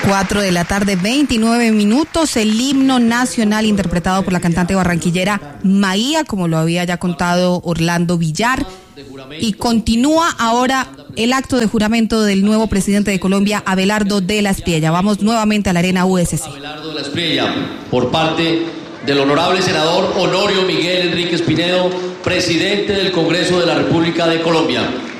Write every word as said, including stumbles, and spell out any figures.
cuatro de la tarde, veintinueve minutos, el himno nacional interpretado por la cantante barranquillera Maía, como lo había ya contado Orlando Villar, y continúa ahora el acto de juramento del nuevo presidente de Colombia, Abelardo de la Espriella. Vamos nuevamente a la Arena U S C. Abelardo de la Espriella, por parte del honorable senador Honorio Miguel Enríquez Pinedo, presidente del Congreso de la República de Colombia.